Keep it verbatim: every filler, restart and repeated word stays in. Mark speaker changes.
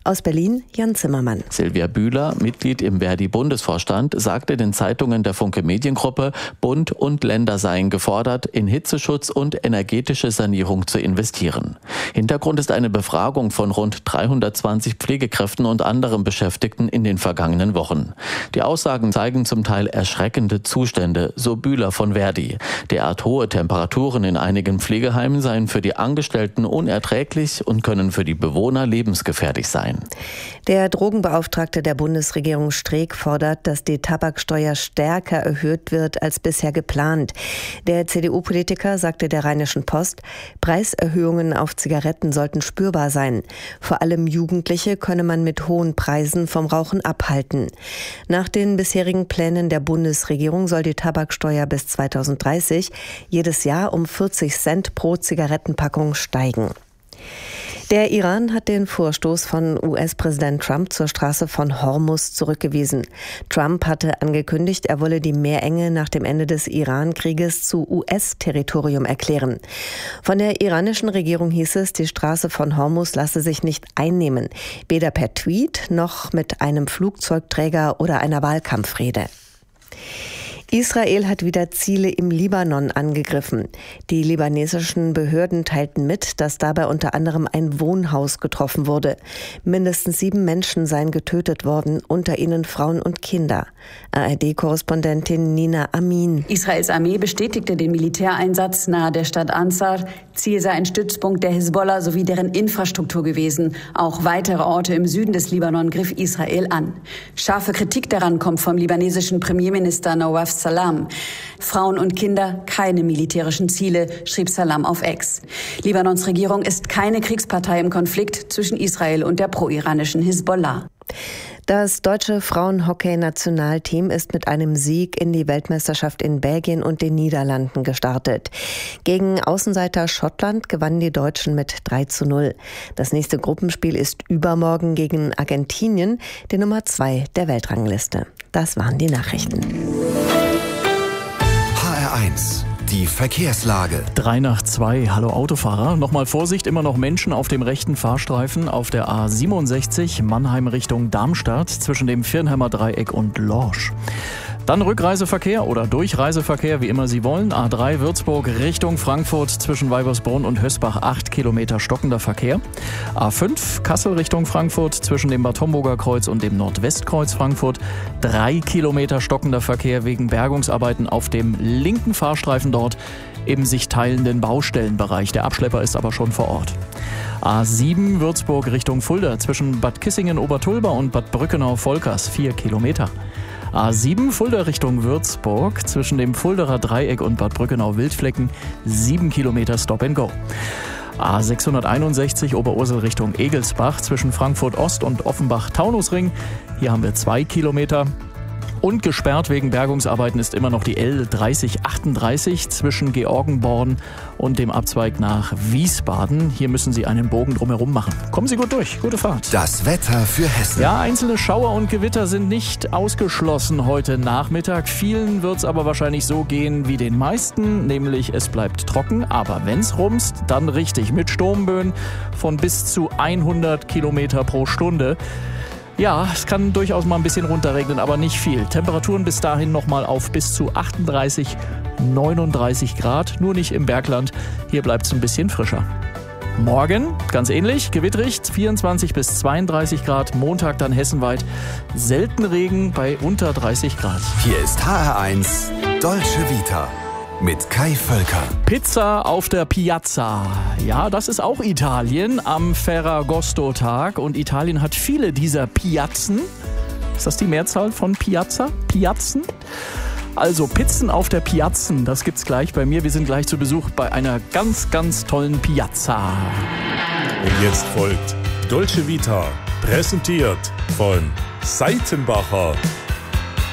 Speaker 1: Aus Berlin Jan Zimmermann.
Speaker 2: Silvia Bühler, Mitglied im Verdi-Bundesvorstand, sagte den Zeitungen der Funke Mediengruppe, Bund und Länder seien gefordert, in Hitzeschutz und energetische Sanierung zu investieren. Hintergrund ist eine Befragung von rund dreihundertzwanzig Pflegekräften und anderen Beschäftigten in den vergangenen Wochen. Die Aussagen zeigen zum Teil erschreckende Zustände, so Bühler von Verdi. Derart hohe Temperaturen in einigen Pflegeheimen seien für die Angestellten unerträglich und können für die Bewohner lebensgefährlich sein.
Speaker 1: Der Drogenbeauftragte der Bundesregierung Streeck fordert, dass die Tabaksteuer stärker erhöht wird als bisher geplant. Der C D U-Politiker sagte der Rheinischen Post, Preiserhöhungen auf Zigaretten sollten spürbar sein. Vor allem Jugendliche könne man mit hohen Preisen vom Rauchen abhalten. Nach den bisherigen Plänen der Bundesregierung soll die Tabaksteuer bis zweitausenddreißig jedes Jahr um vierzig Cent pro Zigarettenpackung steigen. Der Iran hat den Vorstoß von U S-Präsident Trump zur Straße von Hormuz zurückgewiesen. Trump hatte angekündigt, er wolle die Meerenge nach dem Ende des Iran-Krieges zu U S-Territorium erklären. Von der iranischen Regierung hieß es, die Straße von Hormuz lasse sich nicht einnehmen, weder per Tweet noch mit einem Flugzeugträger oder einer Wahlkampfrede. Israel hat wieder Ziele im Libanon angegriffen. Die libanesischen Behörden teilten mit, dass dabei unter anderem ein Wohnhaus getroffen wurde. Mindestens sieben Menschen seien getötet worden, unter ihnen Frauen und Kinder. A R D-Korrespondentin Nina Amin.
Speaker 3: Israels Armee bestätigte den Militäreinsatz nahe der Stadt Ansar. Ziel sei ein Stützpunkt der Hisbollah sowie deren Infrastruktur gewesen. Auch weitere Orte im Süden des Libanon griff Israel an. Scharfe Kritik daran kommt vom libanesischen Premierminister Nawaf Salam. Frauen und Kinder keine militärischen Ziele, schrieb Salam auf X. Libanons Regierung ist keine Kriegspartei im Konflikt zwischen Israel und der pro-iranischen Hisbollah.
Speaker 1: Das deutsche Frauenhockey-Nationalteam ist mit einem Sieg in die Weltmeisterschaft in Belgien und den Niederlanden gestartet. Gegen Außenseiter Schottland gewannen die Deutschen mit drei zu null. Das nächste Gruppenspiel ist übermorgen gegen Argentinien, die Nummer zwei der Weltrangliste. Das waren die Nachrichten.
Speaker 4: H R eins. Die Verkehrslage.
Speaker 5: Drei nach zwei. Hallo Autofahrer. Nochmal Vorsicht, immer noch Menschen auf dem rechten Fahrstreifen auf der A siebenundsechzig Mannheim Richtung Darmstadt zwischen dem Virnheimer Dreieck und Lorsch. Dann Rückreiseverkehr oder Durchreiseverkehr, wie immer Sie wollen. A drei Würzburg Richtung Frankfurt zwischen Weibersbrunn und Hösbach acht Kilometer stockender Verkehr. A fünf Kassel Richtung Frankfurt zwischen dem Bad Homburger Kreuz und dem Nordwestkreuz Frankfurt. drei Kilometer stockender Verkehr wegen Bergungsarbeiten auf dem linken Fahrstreifen dort im sich teilenden Baustellenbereich. Der Abschlepper ist aber schon vor Ort. A sieben Würzburg Richtung Fulda zwischen Bad Kissingen-Obertulba und Bad Brückenau-Volkers vier Kilometer. A sieben Fulda Richtung Würzburg zwischen dem Fulderer Dreieck und Bad Brückenau-Wildflecken sieben Kilometer Stop and Go. A sechshunderteinundsechzig Oberursel Richtung Egelsbach zwischen Frankfurt Ost und Offenbach-Taunusring. Hier haben wir zwei Kilometer. Und gesperrt wegen Bergungsarbeiten ist immer noch die L dreißig achtunddreißig zwischen Georgenborn und dem Abzweig nach Wiesbaden. Hier müssen Sie einen Bogen drumherum machen. Kommen Sie gut durch. Gute Fahrt.
Speaker 4: Das Wetter für Hessen.
Speaker 5: Ja, einzelne Schauer und Gewitter sind nicht ausgeschlossen heute Nachmittag. Vielen wird es aber wahrscheinlich so gehen wie den meisten, nämlich es bleibt trocken. Aber wenn es rumst, dann richtig mit Sturmböen von bis zu hundert Kilometer pro Stunde. Ja, es kann durchaus mal ein bisschen runterregnen, aber nicht viel. Temperaturen bis dahin nochmal auf bis zu achtunddreißig, neununddreißig Grad, nur nicht im Bergland. Hier bleibt es ein bisschen frischer. Morgen, ganz ähnlich, gewitterig, vierundzwanzig bis zweiunddreißig Grad. Montag dann hessenweit selten Regen bei unter dreißig Grad.
Speaker 4: Hier ist H R eins Dolce Vita mit Kai Völker.
Speaker 5: Pizza auf der Piazza. Ja, das ist auch Italien am Ferragosto-Tag. Und Italien hat viele dieser Piazzen. Ist das die Mehrzahl von Piazza? Piazzen? Also Pizzen auf der Piazzen, das gibt's gleich bei mir. Wir sind gleich zu Besuch bei einer ganz, ganz tollen Piazza.
Speaker 6: Und jetzt folgt Dolce Vita, präsentiert von Seitenbacher.